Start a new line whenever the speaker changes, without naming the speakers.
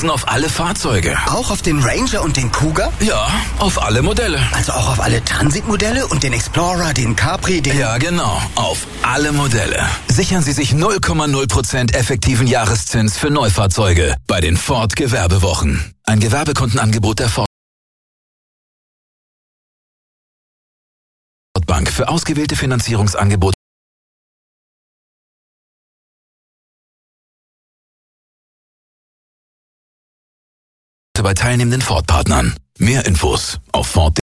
Zinsen auf alle Fahrzeuge.
Auch auf den Ranger und den Cougar?
Ja, auf alle Modelle.
Also auch auf alle Transitmodelle und den Explorer, den Capri, den...
Ja, genau. Auf alle Modelle. Sichern Sie sich 0,0% effektiven Jahreszins für Neufahrzeuge bei den Ford Gewerbewochen. Ein Gewerbekundenangebot der Ford Bank für ausgewählte Finanzierungsangebote bei teilnehmenden Ford-Partnern. Mehr Infos auf Ford.